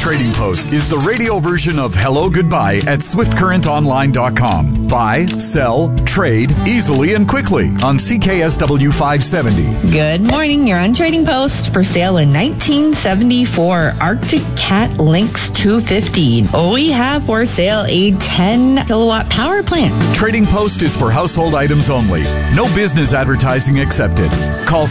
Trading Post is the radio version of Hello Goodbye at SwiftCurrentOnline.com. Buy, sell, trade easily and quickly on CKSW 570. Good morning. You're on Trading Post. For sale in 1974 Arctic Cat Lynx 250. We have for sale a 10 kilowatt power plant. Trading Post is for household items only. No business advertising accepted. Call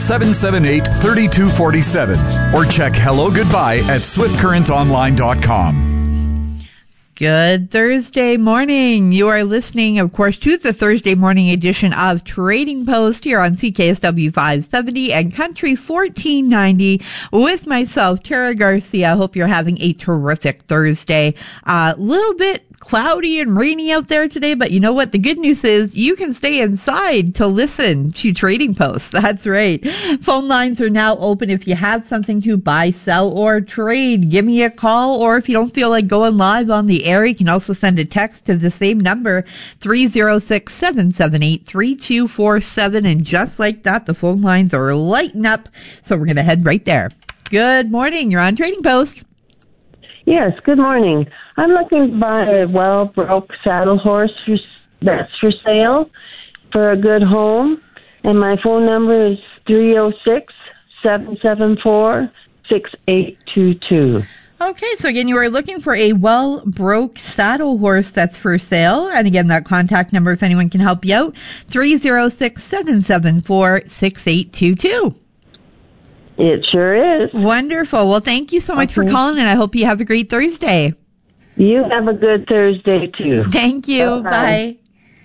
778-3247 or check Hello Goodbye at SwiftCurrentOnline.com. Good Thursday morning. You are listening, of course, to the Thursday morning edition of Trading Post here on CKSW 570 and Country 1490 with myself, Tara Garcia. Hope you're having a terrific Thursday. A little bit cloudy and rainy out there today, but you know what? The good news is you can stay inside to listen to Trading Post. That's right. Phone lines are now open. If you have something to buy, sell, or trade, give me a call. Or if you don't feel like going live on the air, you can also send a text to the same number, 306-778-3247. And just like that, the phone lines are lighting up. So we're going to head right there. Good morning. You're on Trading Post. Yes, good morning. I'm looking to buy a well-broke saddle horse that's for sale for a good home, and my phone number is 306-774-6822. Okay, so again, you are looking for a well-broke saddle horse that's for sale. And again, that contact number, if anyone can help you out, 306-774-6822. It sure is. Wonderful. Well, thank you so much for calling, and I hope you have a great Thursday. You have a good Thursday, too. Thank you. Bye.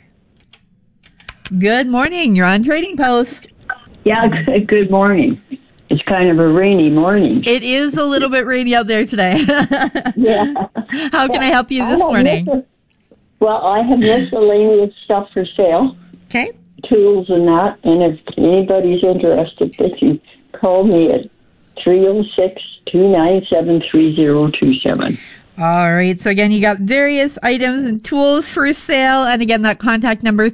Good morning. You're on Trading Post. Yeah, good morning. It's kind of a rainy morning. It is a little bit rainy out there today. Yeah. How can I help you this morning? Well, I have miscellaneous stuff for sale. Okay. Tools and that. And if anybody's interested, they can call me at 306-297-3027. All right. So again, you got various items and tools for sale. And again, that contact number,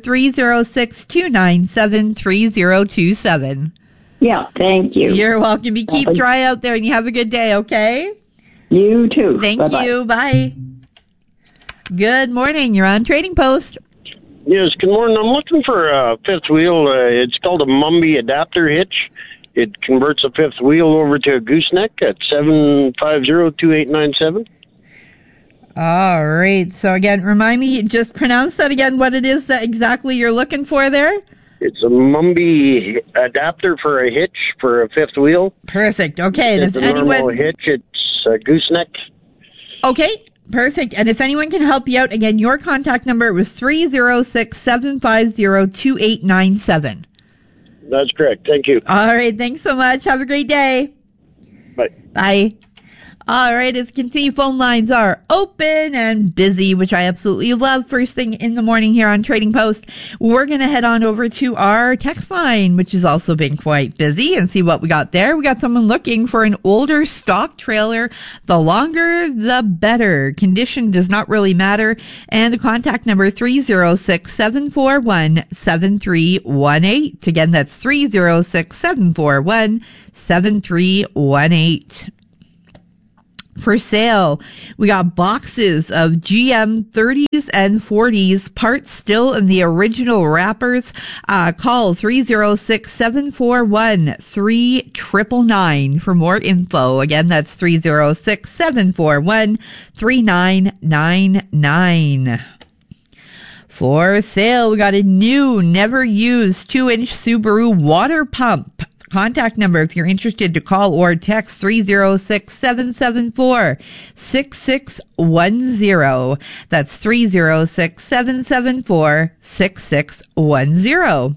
306-297-3027. Yeah, thank you. You're welcome. You keep dry out there and you have a good day, okay? You too. Thank Bye-bye. you. Bye. Good morning. You're on Trading Post. Yes, good morning. I'm looking for a fifth wheel. It's called a Mumby adapter hitch. It converts a fifth wheel over to a gooseneck at 750-2897. All right. So again, remind me, just pronounce that again, what it is that exactly you're looking for there. It's a Mumby adapter for a hitch for a fifth wheel. Perfect. Okay. It's and a if anyone normal hitch. It's a gooseneck. Okay. Perfect. And if anyone can help you out, again, your contact number was 306-750-2897. That's correct. Thank you. All right. Thanks so much. Have a great day. Bye. Bye. All right, as you can see, phone lines are open and busy, which I absolutely love. First thing in the morning here on Trading Post, we're going to head on over to our text line, which has also been quite busy, and see what we got there. We got someone looking for an older stock trailer. The longer, the better. Condition does not really matter. And the contact number, 306-741-7318. Again, that's 306-741-7318. For sale, we got boxes of GM 30s and 40s, parts still in the original wrappers. Call 306-741-3999 for more info. Again, that's 306-741-3999. For sale, we got a new, never used 2-inch Subaru water pump. Contact number, if you're interested, to call or text 306-774-6610. That's 306-774-6610.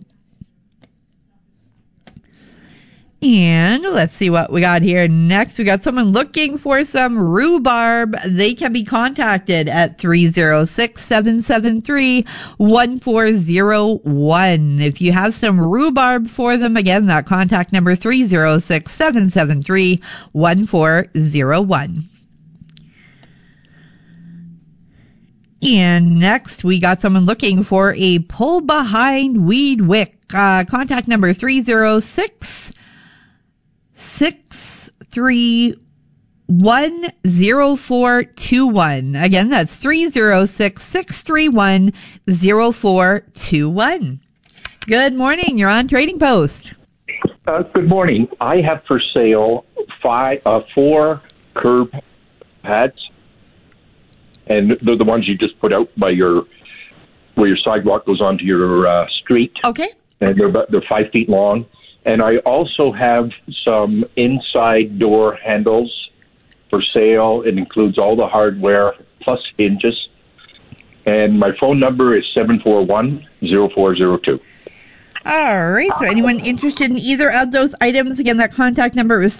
And let's see what we got here next. We got someone looking for some rhubarb. They can be contacted at 306-773-1401. If you have some rhubarb for them, again, that contact number 306-773-1401. And next, we got someone looking for a pull-behind weed wick. Contact number 306-631- 306-631-0421. Again, that's 306-631-0421. Good morning. You're on Trading Post. Good morning. I have for sale 4 curb pads, and they're the ones you just put out by where your sidewalk goes onto your street. Okay. And they're 5 feet long. And I also have some inside door handles for sale. It includes all the hardware plus hinges. And my phone number is 741-0402. All right. So anyone interested in either of those items, again, that contact number is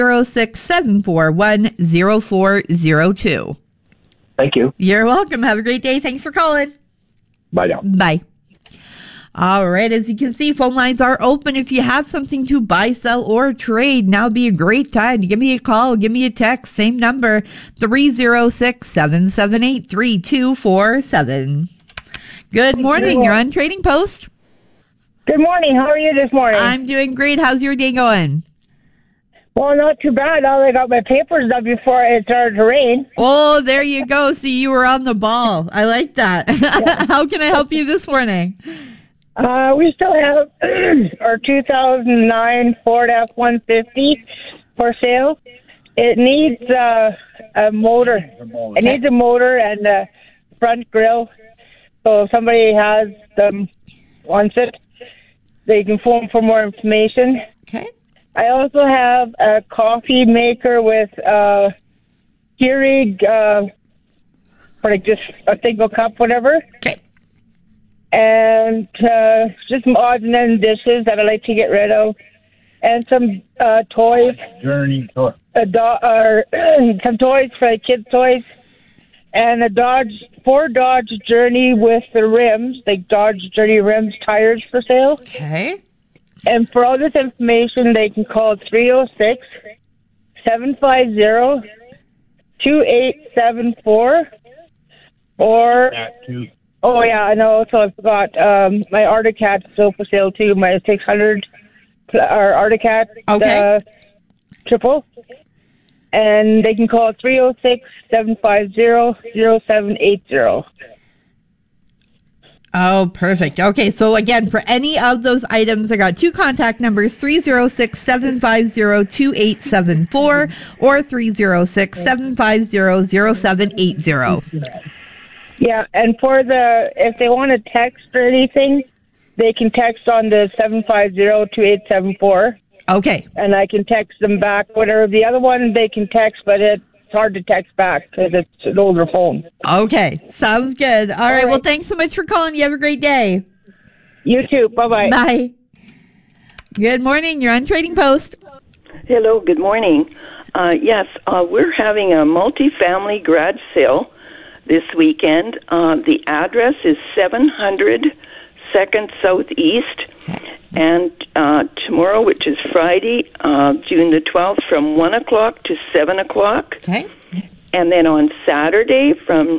306-741-0402. Thank you. You're welcome. Have a great day. Thanks for calling. Bye now. Bye. All right. As you can see, phone lines are open. If you have something to buy, sell, or trade, now would be a great time to give me a call. Give me a text. Same number, 306-778-3247. Good morning. You're on Trading Post. Good morning. How are you this morning? I'm doing great. How's your day going? Well, not too bad. I got my papers done before it started to rain. Oh, there you go. See, you were on the ball. I like that. Yeah. How can I help you this morning? We still have our 2009 Ford F-150 for sale. It needs a motor. It needs a motor and a front grille. So if somebody wants it, they can phone for more information. Okay. I also have a coffee maker with Keurig, for like just a single cup, whatever. Okay. And just some odds and ends dishes that I like to get rid of, and some toys. Journey toy. Some toys for like kids' toys, and a Ford Dodge Journey with the rims, like Dodge Journey rims tires for sale. Okay. And for all this information, they can call 306-750-2874 or... Oh, yeah, I know. So I forgot. My Arctic Cat is still for sale, too. My 600 Arctic Cat triple. And they can call 306-750-0780. Oh, perfect. Okay, so again, for any of those items, I got 2 contact numbers, 306-750-2874 or 306-750-0780. Yeah, and if they want to text or anything, they can text on the 750-2874. Okay. And I can text them back. Whatever the other one, they can text, but it's hard to text back because it's an older phone. Okay, sounds good. All right, well, thanks so much for calling. You have a great day. You too. Bye-bye. Bye. Good morning. You're on Trading Post. Hello, good morning. Yes, we're having a multi-family garage sale this weekend. The address is 700 2nd Southeast. And tomorrow, which is Friday, June the 12th, from 1 o'clock to 7 o'clock. Okay. And then on Saturday from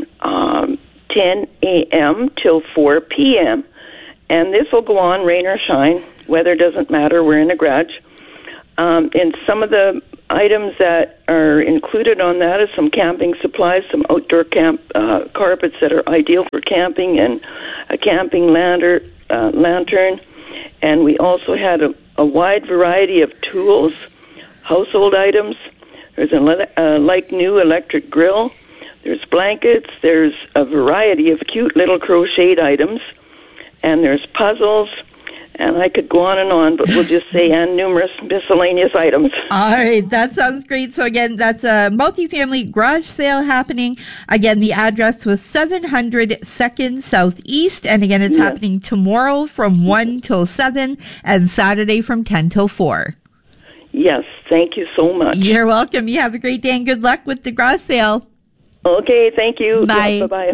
10 a.m. till 4 p.m. And this will go on, rain or shine. Weather doesn't matter. We're in a garage. And some of the items that are included on that is some camping supplies, some outdoor camp carpets that are ideal for camping, and a camping lantern. And we also had a wide variety of tools, household items. There's a like-new electric grill. There's blankets. There's a variety of cute little crocheted items. And there's puzzles. And I could go on, but we'll just say, and numerous miscellaneous items. All right, that sounds great. So again, that's a multifamily garage sale happening. Again, the address was 700 2nd Southeast. And again, it's happening tomorrow from 1 till 7 and Saturday from 10 till 4. Yes, thank you so much. You're welcome. You have a great day and good luck with the garage sale. Okay, thank you. Bye. Yeah, bye-bye.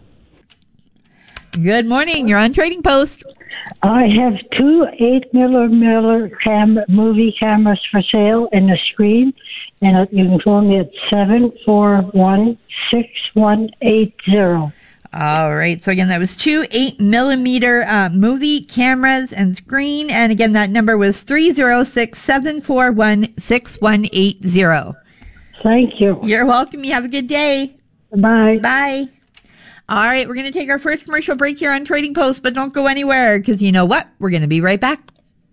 Good morning. You're on Trading Post. I have 2 8mm movie cameras for sale in the screen, and you can phone me at 741-6180. All right. So again, that was 2 8mm movie cameras and screen. And again, that number was 306-741-6180. Thank you. You're welcome. You have a good day. Bye. Bye. All right, we're going to take our first commercial break here on Trading Post, but don't go anywhere because you know what? We're going to be right back.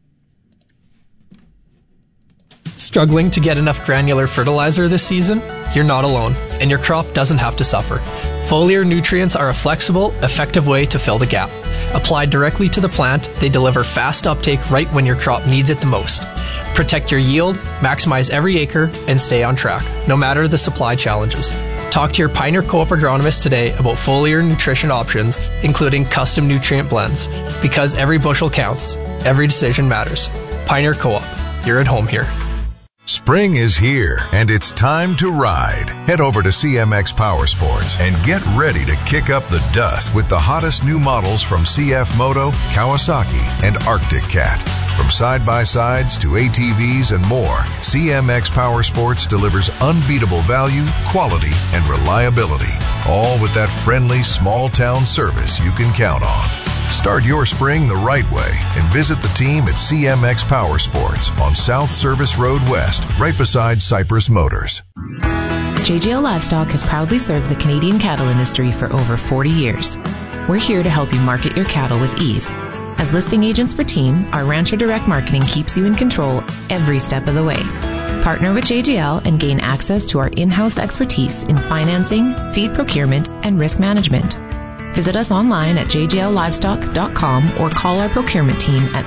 Struggling to get enough granular fertilizer this season? You're not alone, and your crop doesn't have to suffer. Foliar nutrients are a flexible, effective way to fill the gap. Applied directly to the plant, they deliver fast uptake right when your crop needs it the most. Protect your yield, maximize every acre, and stay on track, no matter the supply challenges. Talk to your Pioneer Co-op agronomist today about foliar nutrition options, including custom nutrient blends. Because every bushel counts, every decision matters. Pioneer Co-op, you're at home here. Spring is here, and it's time to ride. Head over to CMX Power Sports and get ready to kick up the dust with the hottest new models from CF Moto, Kawasaki, and Arctic Cat. From side-by-sides to ATVs and more, CMX Power Sports delivers unbeatable value, quality, and reliability, all with that friendly, small-town service you can count on. Start your spring the right way and visit the team at CMX Power Sports on South Service Road West, right beside Cypress Motors. JGL Livestock has proudly served the Canadian cattle industry for over 40 years. We're here to help you market your cattle with ease. As listing agents for Team, our Rancher Direct Marketing keeps you in control every step of the way. Partner with JGL and gain access to our in-house expertise in financing, feed procurement, and risk management. Visit us online at jgllivestock.com or call our procurement team at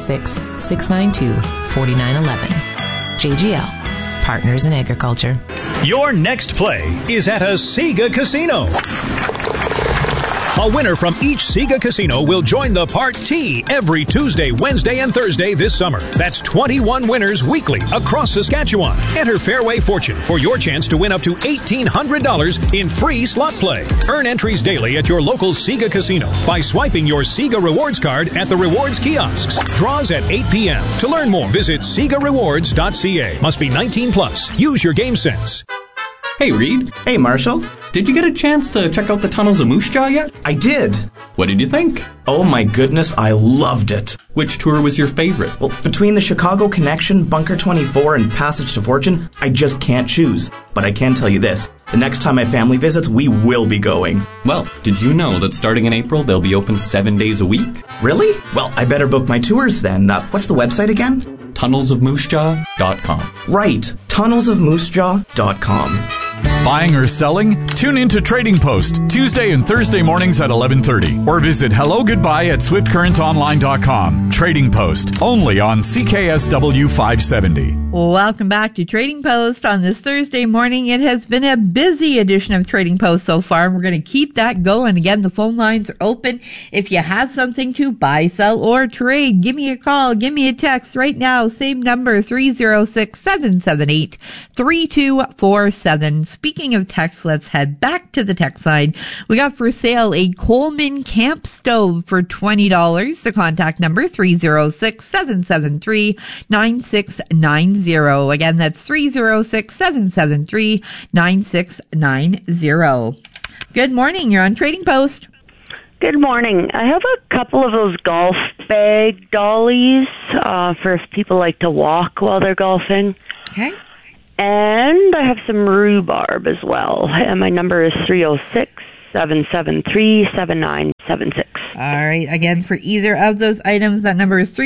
306-692-4911. JGL, Partners in Agriculture. Your next play is at a Sega Casino. A winner from each Sega casino will join the Part T every Tuesday, Wednesday, and Thursday this summer. That's 21 winners weekly across Saskatchewan. Enter Fairway Fortune for your chance to win up to $1,800 in free slot play. Earn entries daily at your local Sega casino by swiping your Sega Rewards card at the rewards kiosks. Draws at 8 p.m. To learn more, visit SegaRewards.ca. Must be 19 plus. Use your game sense. Hey, Reed. Hey, Marshall. Did you get a chance to check out the tunnels of Moose Jaw yet? I did. What did you think? Oh my goodness, I loved it. Which tour was your favorite? Well, between the Chicago Connection, Bunker 24, and Passage to Fortune, I just can't choose. But I can tell you this, the next time my family visits, we will be going. Well, did you know that starting in April, they'll be open 7 days a week? Really? Well, I better book my tours then. What's the website again? TunnelsofMooseJaw.com. Right, TunnelsofMooseJaw.com. Buying or selling? Tune in to Trading Post Tuesday and Thursday mornings at 11:30 or visit HelloGoodbye@SwiftCurrentOnline.com. Trading Post, only on CKSW 570. Welcome back to Trading Post on this Thursday morning. It has been a busy edition of Trading Post so far, and we're going to keep that going. Again, the phone lines are open. If you have something to buy, sell, or trade, give me a call, give me a text right now. Same number, 306-778-3247. Speaking of text, let's head back to the text side. We got for sale a Coleman camp stove for $20. The contact number, 306-773-9690. Again, that's 306-773-9690. Good morning. You're on Trading Post. Good morning. I have a couple of those golf bag dollies for if people like to walk while they're golfing. Okay. And I have some rhubarb as well. And my number is 306-773-7976. All right. Again, for either of those items, that number is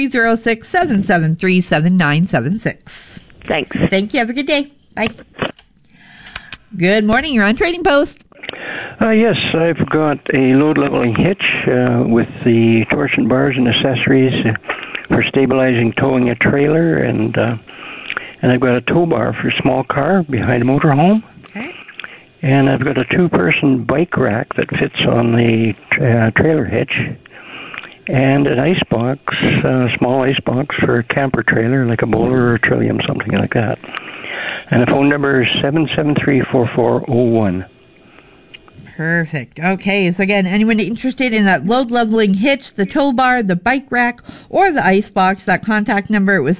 306-773-7976. Thanks. Thank you. Have a good day. Bye. Good morning. You're on Trading Post. Yes, I've got a load leveling hitch with the torsion bars and accessories for stabilizing towing a trailer, and I've got a tow bar for a small car behind a motorhome. Okay. And I've got a two-person bike rack that fits on the trailer hitch, and an ice box, a small ice box for a camper trailer, like a bowler or a Trillium, something like that. And the phone number is 773-4401. Perfect. Okay, so again, anyone interested in that load leveling hitch, the tow bar, the bike rack, or the ice box, that contact number was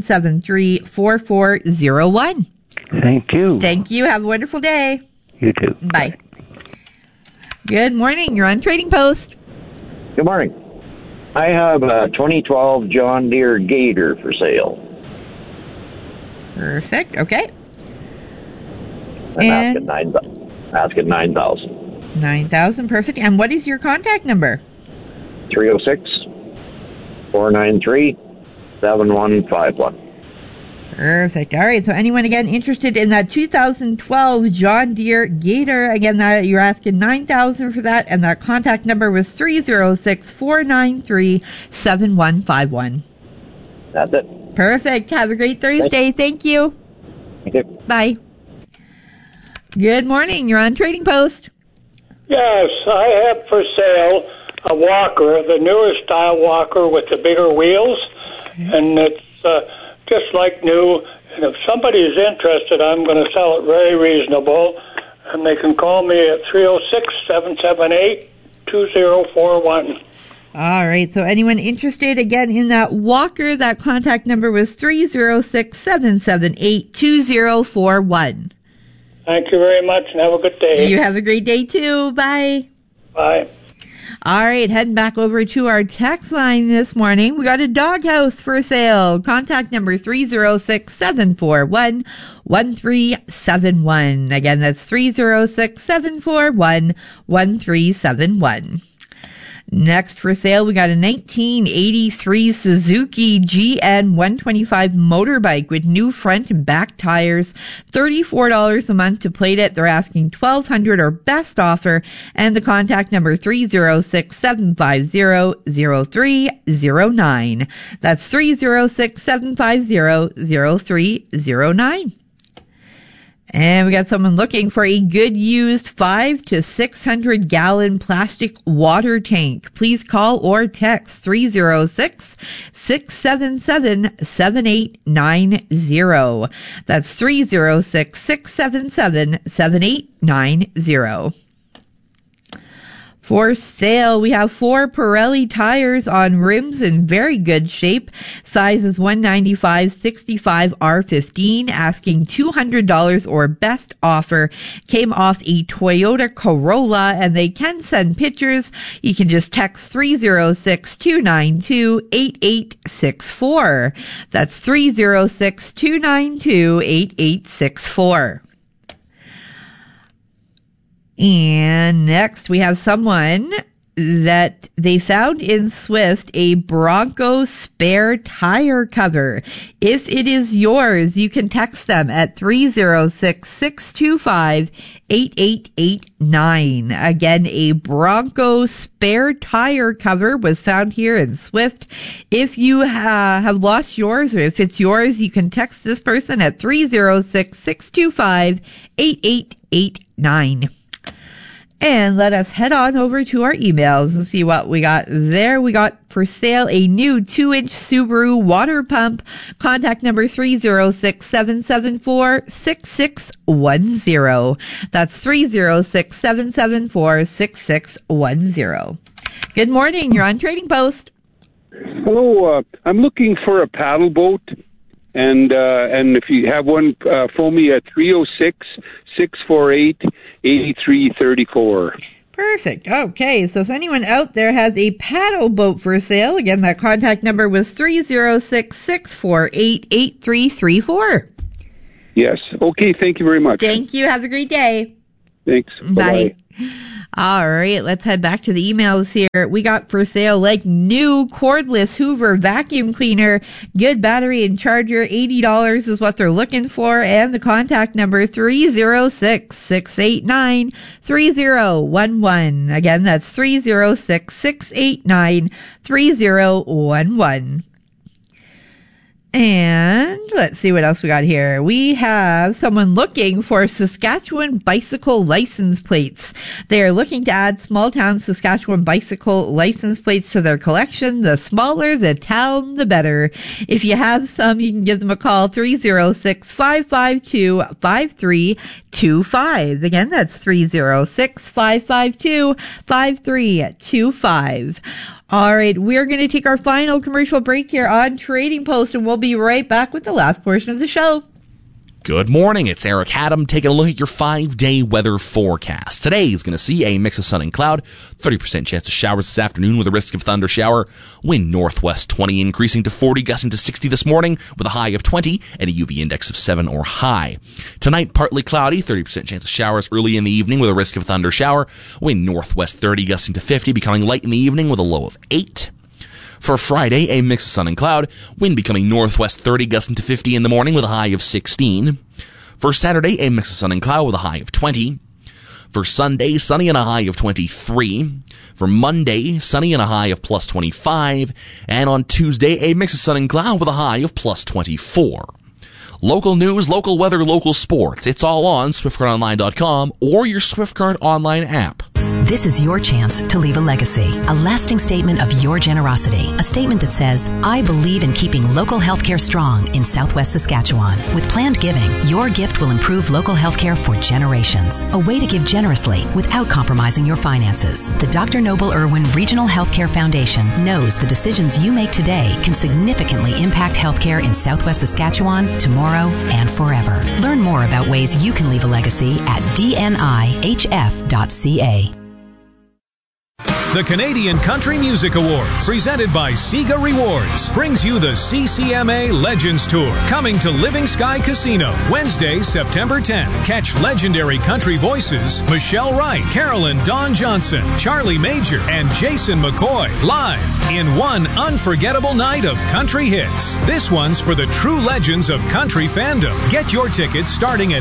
773-4401. Thank you. Thank you. Have a wonderful day. You too. Bye. Good morning. You're on Trading Post. Good morning. I have a 2012 John Deere Gator for sale. Perfect. Okay. I'm asking 9,000. 9,000, perfect. And what is your contact number? 306-493-7151. Perfect. All right. So anyone again interested in that 2012 John Deere Gator? Again, that you're asking 9,000 for that, and that contact number was 306-493-7151. That's it. Perfect. Have a great Thursday. Thank you. Thank you. Bye. Good morning. You're on Trading Post. Yes, I have for sale a walker, the newer style walker with the bigger wheels, and it's just like new. And if somebody is interested, I'm going to sell it very reasonable, and they can call me at 306-778-2041. All right. So anyone interested again in that walker, that contact number was 306-778-2041. Thank you very much, and have a good day. You have a great day, too. Bye. Bye. All right, heading back over to our text line this morning. We got a doghouse for sale. Contact number 306-741-1371. Again, that's 306-741-1371. Next for sale, we got a 1983 Suzuki GN 125 motorbike with new front and back tires. $34 a month to plate it. They're asking $1,200 or best offer, and the contact number 306-750-0309. That's 306-750-0309. And we got someone looking for a good used 500 to 600 gallon plastic water tank. Please call or text 306-677-7890. That's 306-677-7890. For sale, we have 4 Pirelli tires on rims in very good shape. Size is 195/65 R15, asking $200 or best offer. Came off a Toyota Corolla, and they can send pictures. You can just text 306-292-8864. That's 306-292-8864. And next we have someone that they found in Swift a Bronco spare tire cover. If it is yours, you can text them at 306-625-8889. Again, a Bronco spare tire cover was found here in Swift. If you have lost yours, or if it's yours, you can text this person at 306-625-8889. And let us head on over to our emails and see what we got there. We got for sale a new 2-inch Subaru water pump. Contact number 306-774-6610. That's 306-774-6610. Good morning. You're on Trading Post. Hello. I'm looking for a paddle boat. And if you have one, phone me at 306-648-8334. Perfect. Okay, so if anyone out there has a paddle boat for sale, again, that contact number was 306-648-8334. Yes. Okay, thank you very much. Thank you. Have a great day. Thanks. Bye-bye. Bye. All right, let's head back to the emails here. We got for sale like new cordless Hoover vacuum cleaner, good battery and charger, $80 is what they're looking for, and the contact number 306-689-3011. Again, that's 306-689-3011. And let's see what else we got here. We have someone looking for Saskatchewan bicycle license plates. They are looking to add small town Saskatchewan bicycle license plates to their collection. The smaller the town, the better. If you have some, you can give them a call, 306-552-5325. Again, that's 306-552-5325. All right, we're going to take our final commercial break here on Trading Post, and we'll be right back with the last portion of the show. Good morning, it's Eric Haddam taking a look at your 5-day weather forecast. Today is going to see a mix of sun and cloud, 30% chance of showers this afternoon with a risk of thunder shower, wind northwest 20 increasing to 40, gusting to 60 this morning with a high of 20 and a UV index of 7 or high. Tonight, partly cloudy, 30% chance of showers early in the evening with a risk of thunder shower, wind northwest 30 gusting to 50, becoming light in the evening with a low of 8. For Friday, a mix of sun and cloud, wind becoming northwest 30 gusting to 50 in the morning with a high of 16. For Saturday, a mix of sun and cloud with a high of 20. For Sunday, sunny and a high of 23. For Monday, sunny and a high of plus 25. And on Tuesday, a mix of sun and cloud with a high of plus 24. Local news, local weather, local sports. It's all on SwiftCurrentOnline.com or your Swift Current Online app. This is your chance to leave a legacy, a lasting statement of your generosity, a statement that says, I believe in keeping local healthcare strong in Southwest Saskatchewan. With planned giving, your gift will improve local healthcare for generations. A way to give generously without compromising your finances. The Dr. Noble Irwin Regional Healthcare Foundation knows the decisions you make today can significantly impact healthcare in Southwest Saskatchewan, tomorrow, and forever. Learn more about ways you can leave a legacy at dnihf.ca. The Canadian Country Music Awards, presented by Sega Rewards, brings you the CCMA Legends Tour, coming to Living Sky Casino, Wednesday, September 10. Catch legendary country voices Michelle Wright, Carolyn Dawn Johnson, Charlie Major, and Jason McCoy, live in one unforgettable night of country hits. This one's for the true legends of country fandom. Get your tickets starting at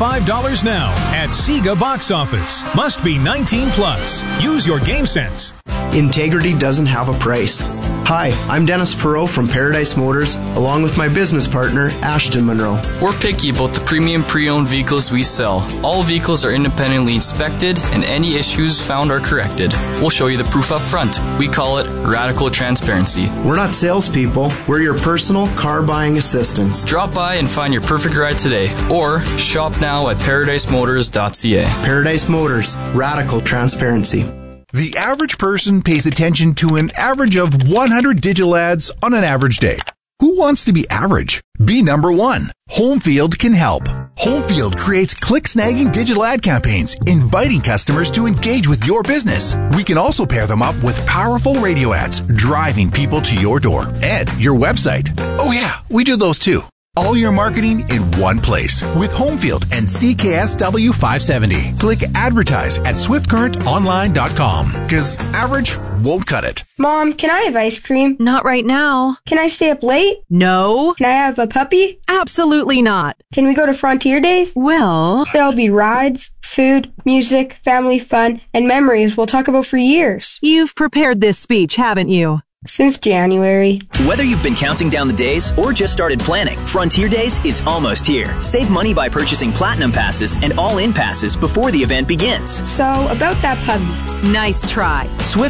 $85 now at Sega Box Office. Must be 19 plus. Use your game sense. Integrity doesn't have a price. Hi, I'm Dennis Perot from Paradise Motors, along with my business partner, Ashton Monroe. We're picky about the premium pre-owned vehicles we sell. All vehicles are independently inspected, and any issues found are corrected. We'll show you the proof up front. We call it radical transparency. We're not salespeople. We're your personal car buying assistants. Drop by and find your perfect ride today, or shop now at ParadiseMotors.ca. Paradise Motors, radical transparency. The average person pays attention to an average of 100 digital ads on an average day. Who wants to be average? Be number one. Homefield can help. Homefield creates click-snagging digital ad campaigns, inviting customers to engage with your business. We can also pair them up with powerful radio ads, driving people to your door and your website. Oh yeah, we do those too. All your marketing in one place with Homefield and CKSW 570. Click advertise at SwiftCurrentOnline.com because average won't cut it. Mom, can I have ice cream? Not right now. Can I stay up late? No. Can I have a puppy? Absolutely not. Can we go to Frontier Days? Well, there'll be rides, food, music, family fun, and memories we'll talk about for years. You've prepared this speech, haven't you? Since January. Whether you've been counting down the days or just started planning, Frontier Days is almost here. Save money by purchasing Platinum Passes and All-In Passes before the event begins. So, about that puppy. Nice try.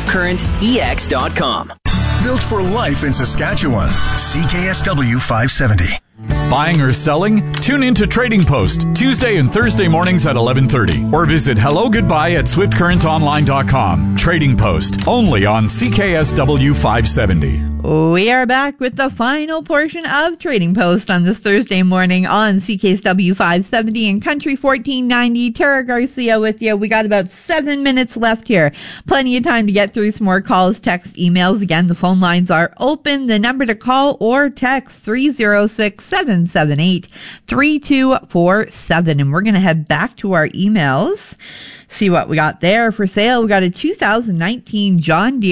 SwiftCurrentEX.com. Built for life in Saskatchewan. CKSW 570. Buying or selling? Tune in to Trading Post, Tuesday and Thursday mornings at 11:30. Or visit hellogoodbye at SwiftCurrentOnline.com. Trading Post, only on CKSW 570. We are back with the final portion of Trading Post on this Thursday morning on CKSW 570 and Country 1490. Tara Garcia with you. We got about 7 minutes left here. Plenty of time to get through some more calls, text, emails. Again, the phone lines are open. The number to call or text 306-778-3247. And we're going to head back to our emails. See what we got there for sale. We got a 2019 John Deere